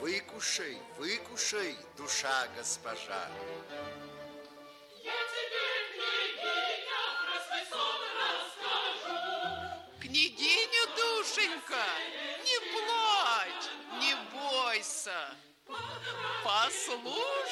Выкушай, выкушай, душа госпожа. Я тебе, княгиня, про свой сон расскажу. Княгиня, душенька, не плачь, не бойся. Послушай.